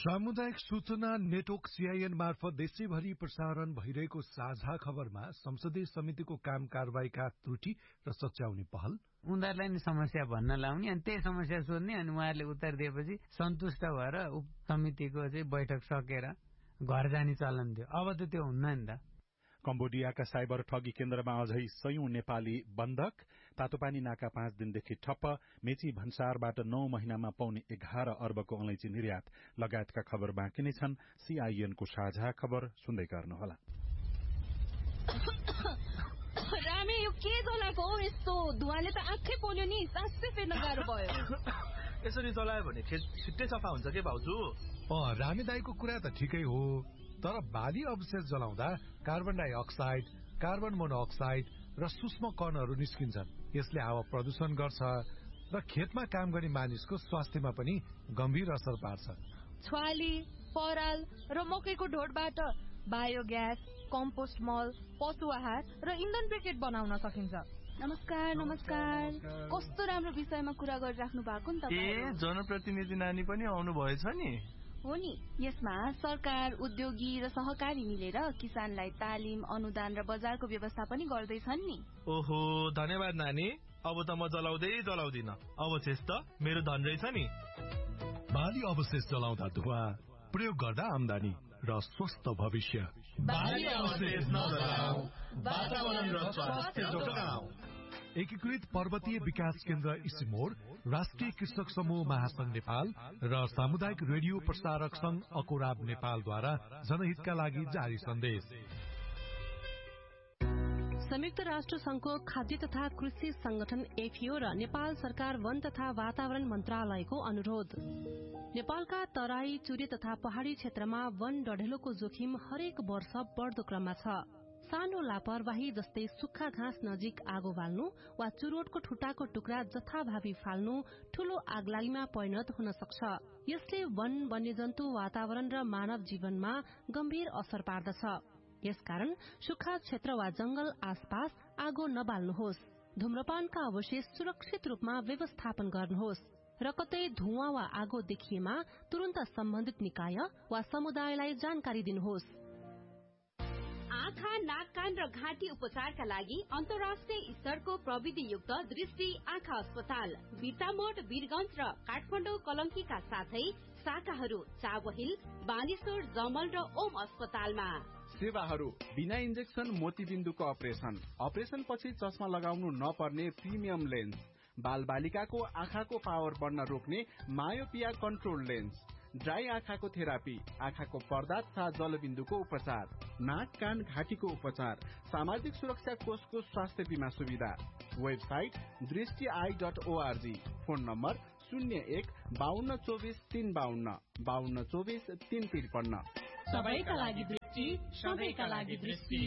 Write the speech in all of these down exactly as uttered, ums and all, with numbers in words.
सामुदायिक सूचना network CIN मार्फत देशैभरि प्रसारण भइरहेको साझा खबरमा संसदीय समितिको काम कारबाहीका त्रुटि र सच्याउने पहल, उनीहरूलाई नि समस्या भन्न लाउने अनि त्यही समस्या सोध्ने अनि उहाँहरूले उत्तर दिएपछि सन्तुष्ट भएर उप समितिको चाहिँ बैठक सकेर घर जाने चलन थियो। अब त त्यो हुन्न नि त। कम्बोडियाका साइबर ठगी केन्द्रमा अझै सयौं नेपाली बन्धक, तातोपानी नाका पाँच दिनदेखि ठप्प, मेची भन्सारबाट नौ महिनामा पाउने एघार अर्बको अलैंची निर्यात लगायतका खबर बाँकी नै छन्। सीआईएनको साझा खबर सुन्दै गर्नुहोला। रामे यो के जलाएको हो? यस्तो धुवाले त आँखै पोल्यो नि, सासै फेर्न गाह्रो भयो। यसरी जलायो भने खेत छिट्टै सफा हुन्छ के भाउजू? अँ, रामे दाईको कुरा त ठिकै हो, तर बाली अवशेष जलाउँदा कार्बन डाइअक्साइड, कार्बन मोनोअक्साइड र सूक्ष्म कणहरू निस्किन्छन्। यसले हावा प्रदूषण गर्छ र खेतमा काम गर्ने मानिसको स्वास्थ्यमा पनि गम्भीर असर पार्छ। छ्वाली, पराल र मकैको ढोडबाट बायोग्यास, कम्पोस्ट मल, पशु आहार र इन्धन ब्रिकेट बनाउन सकिन्छ। नमस्कार नमस्कार कस्तो राम्रो विषयमा कुरा गरिराख्नु भएको नि तपाईँ। ए जनप्रतिनिधि नानी पनि आउनु भएछ नि? हो नि। यसमा सरकार, उद्योगी र सहकारी मिलेर किसानलाई तालिम, अनुदान र बजारको व्यवस्था पनि गर्दैछन् नि। ओहो, धन्यवाद नानी। अब त म जलाउँदै जलाउँदिन, अवशेष त मेरो धन रहेछ नि। बाली अवशेष जलाउँदा धुवा, प्रयोग गर्दा आम्दानी र स्वस्थ भविष्य। बाली अवशेष नजलाऊ, वातावरण र स्वास्थ्य जोगाऊ। एकीकृत पर्वतीय विकास केन्द्र इसिमोर, राष्ट्रिय कृषक समूह महासंघ नेपाल र सामुदायिक रेडियो प्रसारक संघ अकोराब नेपालद्वारा जनहितका लागि जारी सन्देश। संयुक्त राष्ट्र संघको खाद्य तथा कृषि संगठन एफिओ र नेपाल सरकार वन तथा वातावरण मन्त्रालयको अनुरोध। नेपालका तराई, चुरे तथा पहाड़ी क्षेत्रमा वन डढेलोको जोखिम हरेक वर्ष बढ़दो क्रममा छ। सानो लापरवाही जस्तै सुक्खा घाँस नजिक आगो बाल्नु वा चुरोटको ठुटाको टुक्रा जथाभावी फाल्नु ठूलो आगलागीमा परिणत हुन सक्छ। यसले वन, वन्यजन्तु, वातावरण र मानव जीवनमा गम्भीर असर पार्दछ। यसकारण सुक्खा क्षेत्र वा जंगल आसपास आगो नबाल्नुहोस्। धूम्रपानका अवशेष सुरक्षित रूपमा व्यवस्थापन गर्नुहोस् र कतै धुवाँ वा आगो देखिएमा तुरन्त सम्बन्धित निकाय वा समुदायलाई जानकारी दिनुहोस्। आँखा, नाक, कान र घाँटी उपचारका लागि अन्तर्राष्ट्रिय स्तरको प्रविधियुक्त दृष्टि आँखा अस्पताल बिर्तामोड, वीरगंज र काठमाडौँ कलंकीका साथै शाखाहरू चाबहिल, बानेश्वर, जमल र ओम अस्पतालमा। सेवाहरू बिना इन्जेक्सन मोतीबिन्दुको अपरेसन, अपरेसन पछि चस्मा लगाउनु नपर्ने प्रिमियम लेन्स, बाल बालिकाको आँखाको पावर बढ्न रोक्ने मायोपिया कन्ट्रोल लेन्स, ड्राई आँखाको थेरापी, आँखाको पर्दा तथा जलबिन्दुको उपचार, नाक, कान, घाँटीको उपचार, सामाजिक सुरक्षा कोषको स्वास्थ्य बीमा सुविधा। वेबसाइट दृष्टि I dot ORG. Phone number शून्य एक बाहन्न चौबिस तीन बाहन्न बाहन्न चौबिस तीन त्रिपन्न। सबैका लागि दृष्टि, सबैका लागि दृष्टि।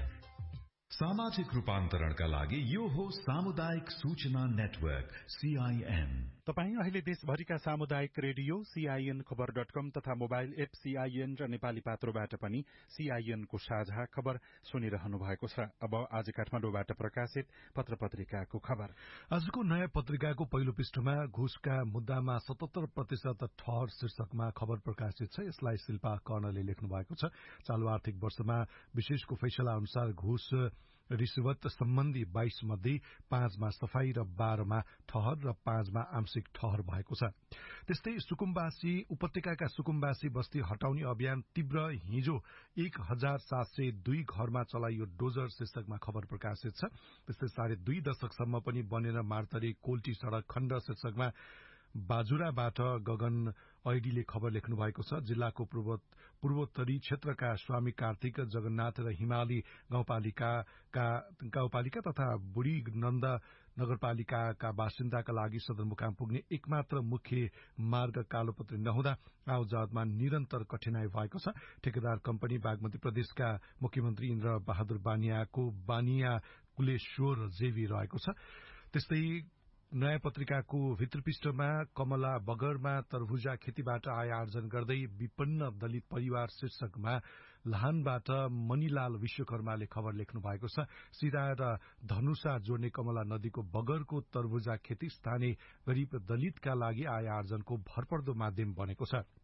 सामाजिक रूपान्तरणका लागि यो हो सामुदायिक सूचना नेटवर्क सीआईएन। तपाई अहिले देशभरिका सामुदायिक रेडियो सीआईएन खबर डट कम तथा मोबाइल एप सीआईएन र नेपाली पात्रोबाट पनि सीआईएन को साझा खबर सुनिरहनु भएको छ। अब आज काठमाडौँबाट प्रकाशित पत्र पत्रिकाको खबर। आजको नयाँ पत्रिकाको पहिलो पृष्ठमा घुसका मुद्दामा सतहत्तर प्रतिशत ठहर शीर्षकमा खबर प्रकाशित छ। यसलाई शिल्पा कर्णले लेख्नु भएको छ। चालू आर्थिक वर्षमा विशेषको फैसला अनुसार घुस रिश्वत सम्बन्धी बाइस मध्ये पाँचमा सफाई र बाह्रमा ठहर र पाँचमा आंशिक ठहर भएको छ। त्यस्तै सुकुम्बासी उपत्यकाका सुकुम्बासी बस्ती हटाउने अभियान तीव्र, हिजो एक हजार सात सय दुई घरमा चलाइयो डोजर शीर्षकमा खबर प्रकाशित छ। त्यस्तै साढे दुई दशकसम्म पनि बनेर मार्तरी कोल्टी सड़क खण्ड शीर्षकमा बाजुराबाट गगन ऐडीले खबर लेख्नु भएको छ। जिल्लाको पूर्वोत्तरी क्षेत्रका स्वामी कार्तिक, जगन्नाथ र हिमाली गाउँपालिकाका गाउँपालिका तथा बुढी नन्द नगरपालिकाका बासिन्दाका लागि सदरमुकाम पुग्ने एकमात्र मुख्य मार्ग कालोपत्री नहुँदा आवाजावतमा निरन्तर कठिनाई भएको छ। ठेकेदार कम्पनी बागमती प्रदेशका मुख्यमन्त्री इन्द्र बहादुर बानियाको बानिया कुलेश्वर जेवी रहेको छ। त्यस्तै नयाँ पत्रिकाको भित्रपृष्ठमा कमला बगरमा तरभुजा खेतीबाट आय आर्जन गर्दै विपन्न दलित परिवार शीर्षकमा लाहानबाट मणिलाल विश्वकर्माले खबर लेख्नु भएको छ। सिरा र धनुषा जोड्ने कमला नदीको बगरको तरभुजा खेती स्थानीय गरीब दलितका लागि आय आर्जनको भरपर्दो माध्यम बनेको छ।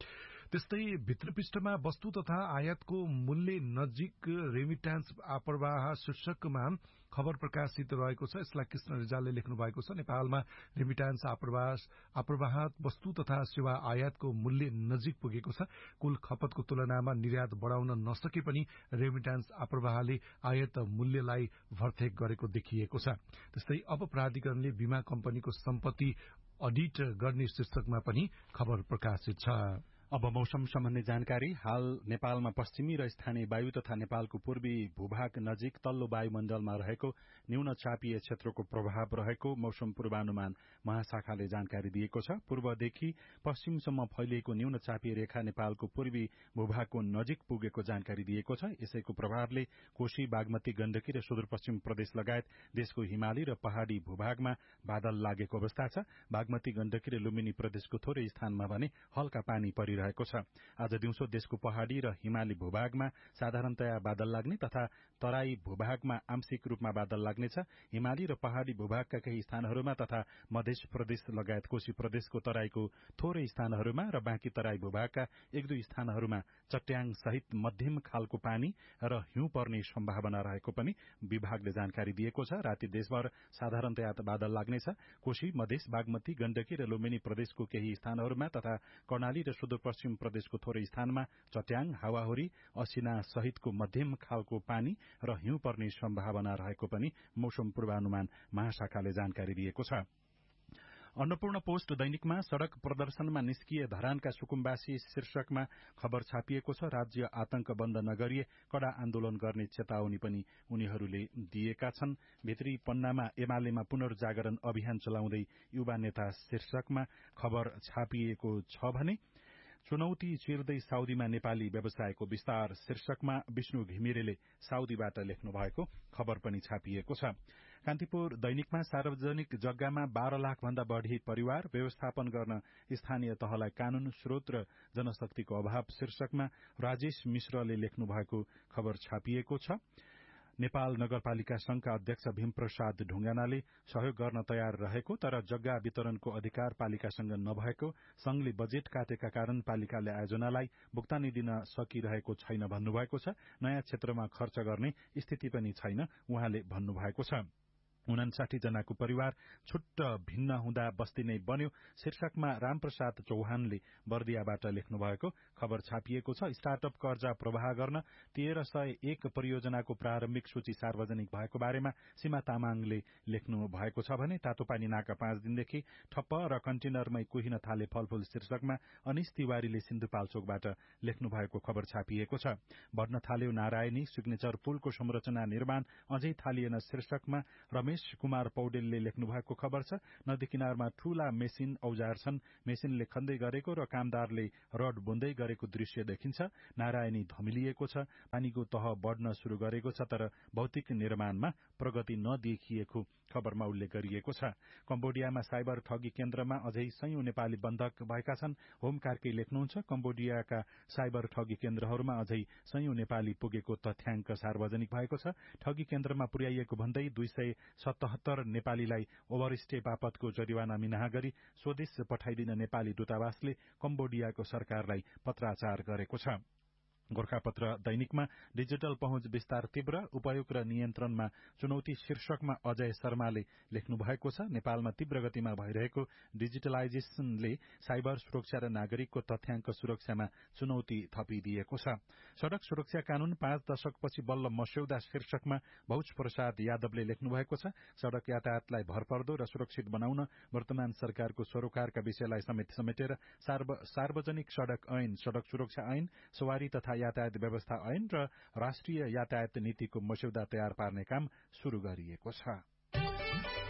त्यस्तै भित्र पृष्ठमा वस्तु तथा आयातको मूल्य नजिक रेमिट्यान्स आप्रवाह शीर्षकमा खबर प्रकाशित रहेको छ। यसलाई कृष्ण रिजालले लेख्नु भएको छ। नेपालमा रेमिट्यान्स आप्रवाह आप्रवाहत वस्तु तथा सेवा आयातको मूल्य नजिक पुगेको छ। कुल खपतको तुलनामा निर्यात बढ़ाउन नसके पनि रेमिट्यान्स आप्रवाहले आयात मूल्यलाई भर्तेक गरेको देखिएको छ। त्यस्तै अब प्राधिकरणले बीमा कम्पनीको सम्पत्ति अडिट गर्ने शीर्षकमा पनि खबर प्रकाशित छ। अब मौसम सम्बन्धी जानकारी। हाल नेपालमा पश्चिमी र स्थानीय वायु तथा नेपालको पूर्वी भूभाग नजिक तल्लो वायुमण्डलमा रहेको न्यून चापीय क्षेत्रको प्रभाव रहेको मौसम पूर्वानुमान महाशाखाले जानकारी दिएको छ। पूर्वदेखि पश्चिमसम्म फैलिएको न्यून चापीय रेखा नेपालको पूर्वी भूभागको नजिक पुगेको जानकारी दिएको छ। यसैको प्रभावले कोशी, बागमती, गण्डकी र सुदूरपश्चिम प्रदेश लगायत देशको हिमाली र पहाड़ी भूभागमा बादल लागेको अवस्था छ। बागमती, गण्डकी र लुम्बिनी प्रदेशको थोरै स्थानमा भने हल्का पानी परिरहेको रहेको छ। आज दिउँसो देशको पहाड़ी र हिमाली भूभागमा साधारणतया बादल लाग्ने तथा तराई भूभागमा आंशिक रूपमा बादल लाग्नेछ। हिमाली र पहाड़ी भूभागका केही स्थानहरूमा तथा मध्य प्रदेश लगायत कोशी प्रदेशको तराईको थोरै स्थानहरूमा र बाँकी तराई भूभागका एक दुई स्थानहरूमा चट्याङ सहित मध्यम खालको पानी र हिउँ पर्ने सम्भावना रहेको पनि विभागले जानकारी दिएको छ। राति देशभर साधारणतया बादल लाग्नेछ। कोशी, मधेस, बागमती, गण्डकी र लुम्बिनी प्रदेशको केही स्थानहरूमा तथा कर्णाली र सुदूर पश्चिम प्रदेशको थोरै स्थानमा चट्याङ, हावाहुरी, असिना सहितको मध्यम खालको पानी र हिउँ पर्ने सम्भावना रहेको पनि मौसम पूर्वानुमान महाशाखाले जानकारी दिएको छ। अन्नपूर्ण पोस्ट दैनिकमा सड़क प्रदर्शनमा निस्किए धरानका सुकुम्बासी शीर्षकमा खबर छापिएको छ। राज्य आतंक बन्द नगरिए कड़ा आन्दोलन गर्ने चेतावनी पनि उनीहरूले दिएका छन्। भित्री पन्नामा एमालेमा पुनर्जागरण अभियान चलाउँदै युवा नेता शीर्षकमा खबर छापिएको छ भने चुनौती चिर्दै साउदीमा नेपाली व्यवसायको विस्तार शीर्षकमा विष्णु घिमिरेले साउदीबाट लेख्नु भएको खबर पनि छापिएको छ। कान्तिपुर दैनिकमा सार्वजनिक जग्गामा बाह्र लाख भन्दा बढ़ी परिवार व्यवस्थापन गर्न स्थानीय तहलाई कानून, स्रोत र जनशक्तिको अभाव शीर्षकमा राजेश मिश्रले लेख्नु भएको खबर छापिएको छ। नेपाल नगरपालिका संघका अध्यक्ष भीमप्रसाद ढुंगानाले सहयोग गर्न तयार रहेको तर जग्गा वितरणको अधिकार पालिकासँग नभएको, संघले बजेट काटेका कारण पालिकाले आयोजनालाई भुक्तानी दिन सकिरहेको छैन भन्नुभएको छ। नयाँ क्षेत्रमा खर्च गर्ने स्थिति पनि छैन उहाँले भन्नुभएको छ। उनासाठी जनाको परिवार छुट्ट भिन्न हुँदा बस्ती नै बन्यो शीर्षकमा रामप्रसाद चौहानले बर्दियाबाट लेख्नु भएको खबर छापिएको छ। स्टार्टअप कर्जा प्रवाह गर्न तेह्र सय एक परियोजनाको प्रारम्भिक सूची सार्वजनिक भएको बारेमा सीमा तामाङले लेख्नु भएको छ भने तातोपानी नाका पाँच दिनदेखि ठप्प र कन्टेनरमै कुहिन थाले फलफूल शीर्षकमा अनिश तिवारीले सिन्धुपाल्चोकबाट लेख्नु भएको खबर छापिएको छ। बढ्न थाल्यो नारायणी सिग्नेचर पुलको संरचना निर्माण अझै थालिएन शीर्षकमा रमेश कुमार पौडेलले लेख्नु भएको खबर छ। नदी किनारमा ठूला मेसिन औजार छन्, मेसिनले खन्दै गरेको र कामदारले रड बुन्दै गरेको दृश्य देखिन्छ। नारायणी धमिलिएको छ, पानीको तह बढ्न शुरू गरेको छ तर भौतिक निर्माणमा प्रगति नदेखिएको खबरमा उल्लेख गरिएको छ। कम्बोडियामा साइबर ठगी केन्द्रमा अझै सयौं नेपाली बन्धक भएका छन्। होम कार्की लेख्नुहुन्छ कम्बोडियाका साइबर ठगी केन्द्रहरूमा अझै सयौं नेपाली पुगेको तथ्याङ्क सार्वजनिक भएको छ। ठगी केन्द्रमा पुर्याइएको भन्दै दुई सय सतहत्तर नेपालीलाई ओभरस्टे बापतको जरिवाना मिनाहा गरी स्वदेश पठाइदिन नेपाली दूतावासले कम्बोडियाको सरकारलाई पत्राचार गरेको छ। गोर्खापत्र दैनिकमा डिजिटल पहुँच विस्तार तीव्र, उपयोग र नियन्त्रणमा चुनौती शीर्षकमा अजय शर्माले लेख्नु भएको छ। नेपालमा तीव्र गतिमा भइरहेको डिजिटलाइजेसनले साइबर सुरक्षा र नागरिकको तथ्याङ्क सुरक्षामा चुनौती थपिदिएको छ। सड़क सुरक्षा कानून पाँच दशकपछि बल्ल मस्यौदा शीर्षकमा भौज प्रसाद यादवले लेख्नु भएको छ। सड़क यातायातलाई भरपर्दो र सुरक्षित बनाउन वर्तमान सरकारको सरोकारका विषयलाई समेत समेटेर सार्वजनिक सड़क ऐन, सड़क सुरक्षा ऐन, सवारी तथा यातायात व्यवस्था ऐन र राष्ट्रिय यातायात नीतिको मस्यौदा तयार पार्ने काम शुरू गरिएको छ।